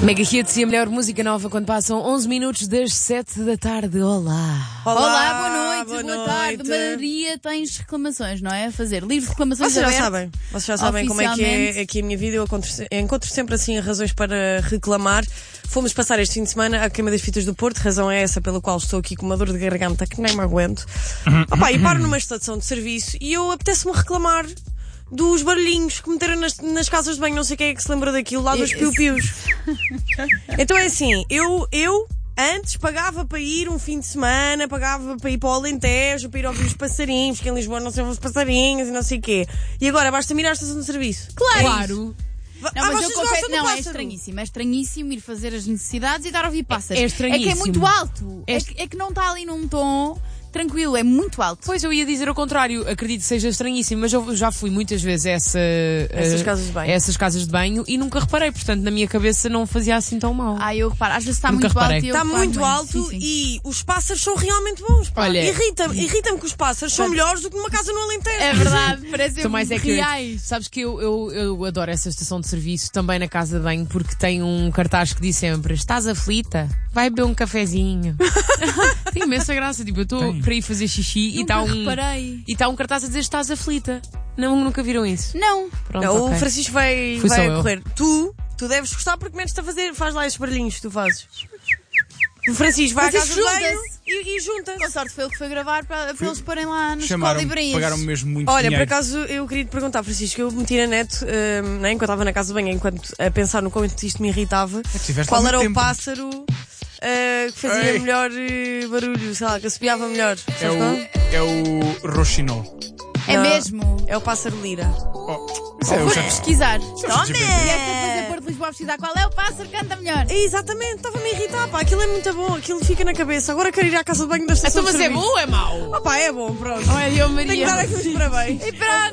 Mega Hits e a melhor música nova quando passam 11 minutos das 7 da tarde. Olá! Olá, boa tarde. Maria, tens reclamações, não é? A fazer livro de reclamações. Vocês já sabem como é que é aqui a minha vida. Eu encontro sempre assim razões para reclamar. Fomos passar este fim de semana à Queima das Fitas do Porto. Razão é essa pela qual estou aqui com uma dor de garganta que nem me aguento. E paro numa estação de serviço e eu apetece-me reclamar dos barulhinhos que meteram nas casas de banho. Não sei quem é que se lembra daquilo, lá dos piu-pius. Então é assim, eu antes pagava para ir um fim de semana, pagava para ir para o Alentejo, para ir ouvir os passarinhos, porque em Lisboa não se ouvem os passarinhos e não sei o quê. E agora basta mirar a estação de serviço. Claro! Não, mas eu confesso, não, é estranhíssimo ir fazer as necessidades e dar a ouvir pássaros. É estranhíssimo. É que é muito alto. É que não está ali num tom tranquilo, é muito alto. Pois, eu ia dizer ao contrário, acredito que seja estranhíssimo, mas eu já fui muitas vezes a essas casas de banho e nunca reparei, portanto na minha cabeça não fazia assim tão mal. Eu reparo, às vezes está Nunca muito reparei. alto. Está muito alto sim. E os pássaros são realmente bons. Pá. Olha, irrita-me que os pássaros são melhores do que numa casa no Alentejo. É verdade, parece São mais reais. Sabes que eu adoro essa estação de serviço também na casa de banho porque tem um cartaz que diz sempre: estás aflita? Vai beber um cafezinho. Tem imensa graça, tipo, eu estou para ir fazer xixi e está um cartaz a dizer: estás aflita. Nunca viram isso? Não. Pronto, O ok. Francisco vai correr. Tu deves gostar porque metes-te a fazer, faz lá esses barulhinhos que tu fazes. O Francisco vai à casa de banho e junta-se. Com sorte foi ele que foi gravar para eles porem lá nos colibrias. Pagaram mesmo muito Olha, dinheiro. por acaso eu queria te perguntar, Francisco, eu meti na net, enquanto estava na casa de banho, enquanto a pensar no quanto isto me irritava, qual era o pássaro que fazia melhor barulho, sei lá, que assobiava melhor. Sabes qual? É o Rochinol. É Não, mesmo? É o pássaro lira. Vou pesquisar. Tome! E esta fazer Porto de Lisboa a pesquisar qual é o pássaro que canta melhor. Exatamente, estava-me a irritar, pá, aquilo é muito bom, aquilo fica na cabeça. Agora quero ir à casa de banho da estação Mas de é serviço. bom ou é mau? É bom, pronto. Olha, eu, Maria. Tenho que dar aqui os parabéns. E pronto.